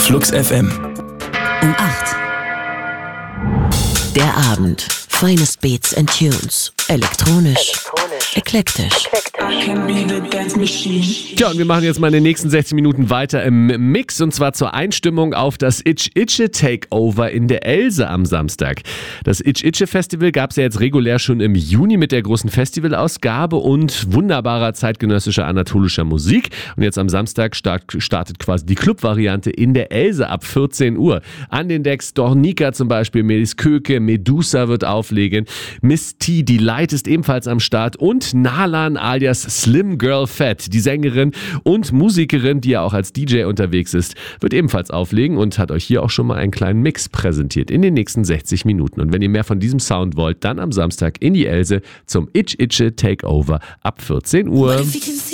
Flux FM. Um 8. Der Abend. Finest Beats and Tunes. Elektronisch. Eklektisch. Tja, und wir machen jetzt mal in den nächsten 60 Minuten weiter im Mix, und zwar zur Einstimmung auf das Itch-Itche Takeover in der Else am Samstag. Das Itch-Itche Festival gab es ja jetzt regulär schon im Juni mit der großen Festivalausgabe und wunderbarer zeitgenössischer anatolischer Musik. Und jetzt am Samstag startet quasi die Club-Variante in der Else ab 14 Uhr. An den Decks Dornika zum Beispiel, Melis Köke, Medusa wird auflegen, Miss T, die Light ist ebenfalls am Start und Nalan alias Slim Girl Fat, die Sängerin und Musikerin, die ja auch als DJ unterwegs ist, wird ebenfalls auflegen und hat euch hier auch schon mal einen kleinen Mix präsentiert in den nächsten 60 Minuten. Und wenn ihr mehr von diesem Sound wollt, dann am Samstag in die Else zum Itch-Itche Takeover ab 14 Uhr.